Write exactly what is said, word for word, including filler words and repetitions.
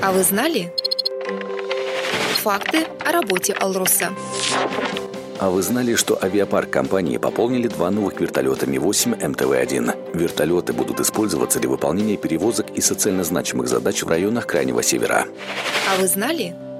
А вы знали? Факты о работе «Алроса». А вы знали, что авиапарк компании пополнили два новых вертолета Ми восемь Эм Тэ Вэ один? Вертолеты будут использоваться для выполнения перевозок и социально значимых задач в районах Крайнего Севера. А вы знали?